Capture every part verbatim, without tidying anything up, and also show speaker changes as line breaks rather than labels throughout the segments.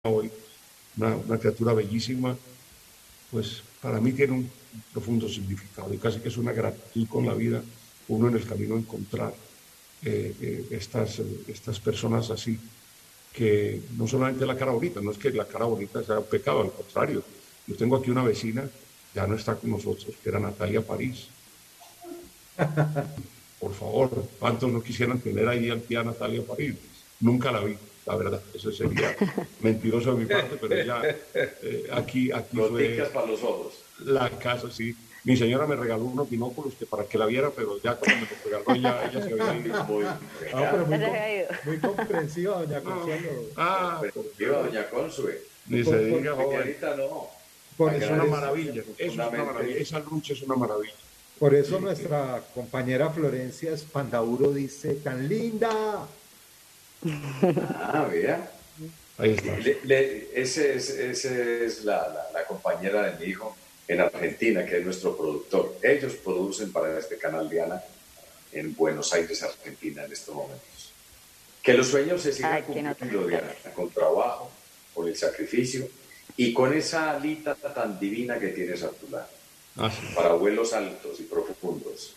hoy, una, una criatura bellísima, pues para mí tiene un profundo significado y casi que es una gratitud con la vida, uno en el camino encontrar eh, eh, estas, eh, estas personas así, que no solamente la cara bonita, no es que la cara bonita sea un pecado, al contrario. Yo tengo aquí una vecina, ya no está con nosotros, que era Natalia París. Por favor, ¿cuántos no quisieran tener ahí al pie a Natalia París? Nunca la vi, la verdad, eso sería mentiroso de mi parte, pero ella eh, aquí, aquí
Goticas
fue
para los ojos.
la casa, sí. Mi señora me regaló unos binóculos que para que la viera, pero ya cuando me los regaló ella, ella se había ido.
Muy,
Ah, pero muy, com- muy comprensiva, doña Consuelo.
Ah,
Viva doña Consue.
ni
Por-
se
por-
diga, joven.
Señorita, no.
Por
Es
eso,
una
es-
maravilla, eso es una maravilla, esa lucha es una maravilla.
por eso nuestra compañera Florencia Espandauro dice, tan linda.
Ah, vea.
Ahí está.
Le, le, ese es, ese es la, la, la compañera de mi hijo en Argentina, que es nuestro productor. Ellos producen para este canal, Diana, en Buenos Aires, Argentina, en estos momentos. Que los sueños se sigan
Ay, qué nota.
cumpliendo, Diana, con trabajo, con el sacrificio y con esa alita tan divina que tienes a tu lado,
Ah, sí.
para vuelos altos y profundos.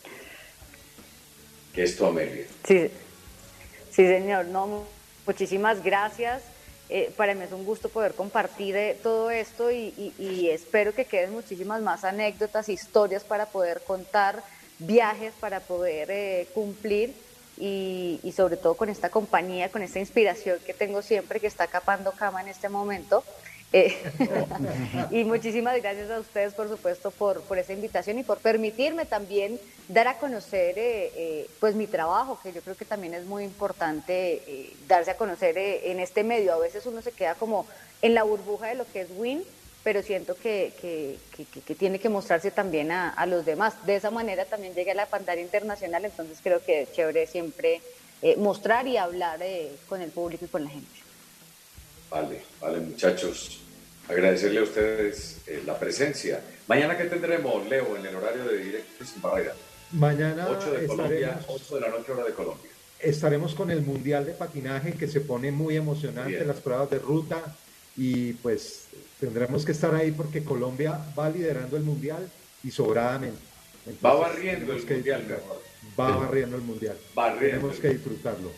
Que es tu Amelia.
Sí, sí, señor. No, muchísimas gracias. Eh, para mí es un gusto poder compartir eh, todo esto y, y, y espero que queden muchísimas más anécdotas, historias para poder contar, viajes para poder eh, cumplir y, y sobre todo con esta compañía, con esta inspiración que tengo siempre, que está capando cama en este momento. Eh, y muchísimas gracias a ustedes, por supuesto, por, por esa invitación y por permitirme también dar a conocer eh, eh, pues mi trabajo, que yo creo que también es muy importante eh, darse a conocer eh, en este medio. A veces uno se queda como en la burbuja de lo que es Win, pero siento que, que, que, que, que tiene que mostrarse también a, a los demás. De esa manera también llegué a la pantalla internacional, entonces creo que es chévere siempre eh, mostrar y hablar eh, con el público y con la gente.
Vale, vale, muchachos. Agradecerle a ustedes eh, la presencia. Mañana, ¿qué tendremos, Leo, en el horario de Directo y Sin Barrera?
Mañana
ocho de Colombia,
estaremos,
ocho de la noche, hora de Colombia.
estaremos con el Mundial de Patinaje que se pone muy emocionante,
Bien.
las pruebas de ruta y pues tendremos que estar ahí porque Colombia va liderando el Mundial y sobradamente. Entonces,
Va barriendo
tenemos
el
que
Mundial,
disfrutar.
mejor.
Va barriendo el Mundial.
Barriendo.
Tenemos que disfrutarlo.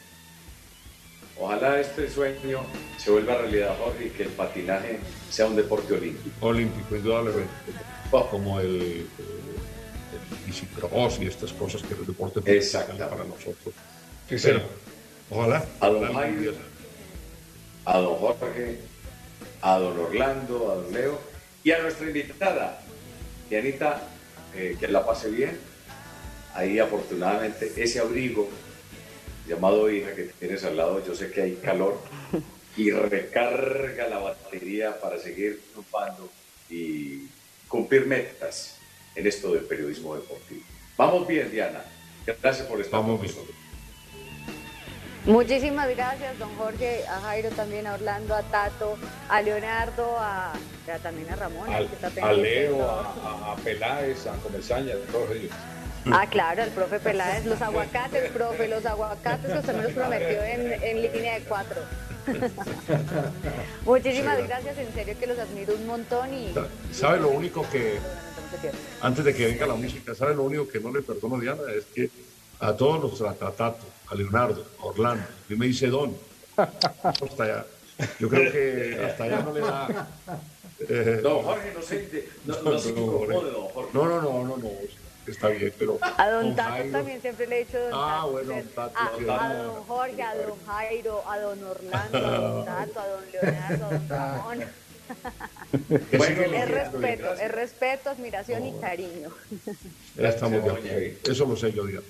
Ojalá este sueño se vuelva realidad, Jorge, y que el patinaje sea un deporte olímpico.
Olímpico, indudablemente.
Oh.
Como el, el, el bicicross y estas cosas que los deportes
Exacto.
para nosotros.
Sí,
Pero,
señor.
ojalá.
A don
ojalá algún
Jairo,
día.
a don Jorge, a don Orlando, a don Leo y a nuestra invitada, Dianita, eh, que la pase bien. Ahí afortunadamente ese abrigo llamado hija que tienes al lado, yo sé que hay calor y recarga la batería para seguir triunfando y cumplir metas en esto del periodismo deportivo. Vamos bien, Diana. Gracias por estar
Vamos
con
bien.
nosotros.
Muchísimas gracias, don Jorge, a Jairo también, a Orlando, a Tato, a Leonardo, a, a también a Ramón.
Al,
que está
a
pendiente de
Leo,
todo.
a, a Peláez, a Comersaña, a todos ellos.
Ah, claro, el profe Peláez, los aguacates, profe, los aguacates que usted me los prometió en, en línea de cuatro. Muchísimas
Sí,
gracias, en serio que los admiro un montón y...
¿Sabe lo único que, antes de que venga la música, sabe lo único que no le perdono, Diana? Es que a todos los trata, a Tato, a Leonardo, a Orlando, y me dice Don. Hasta allá. Yo creo que hasta allá no le da... eh,
Don Jorge, no sé, no, no, no se
no,
incomode, don Jorge.
no, no, no, no, no, está bien, pero...
A don
don
Tato
Jairo-
también siempre le he dicho don
Ah,
Tato.
bueno, don Tato,
a,
sí.
a don Jorge, a don Jairo, a don Orlando, a don Tato, a don Leonardo, a don Ramón.
Bueno,
Es
bien,
respeto,
gracias.
es respeto, admiración y cariño.
Ya estamos de
Doña.
acuerdo. Eso lo sé yo, Diana.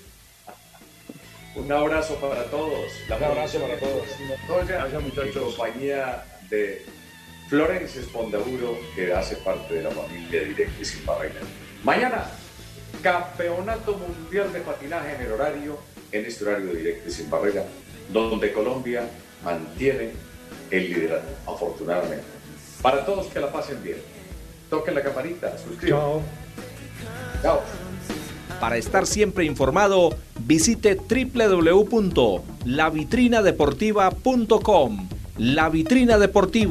Un abrazo para todos. La
Un abrazo para todos.
Montoya,
Gracias, muchachos.
en compañía de Florencia Espondauro, que hace parte de la familia Directo y Sin Barrera. Mañana, Campeonato Mundial de Patinaje en el horario, en este horario de Directo y Sin Barrera, donde Colombia mantiene el liderazgo, afortunadamente. Para todos, que la pasen bien. Toquen la campanita, suscríbanse.
Chao.
Chao.
Para estar siempre informado, visite doble u doble u doble u punto la vitrina deportiva punto com, La Vitrina Deportiva.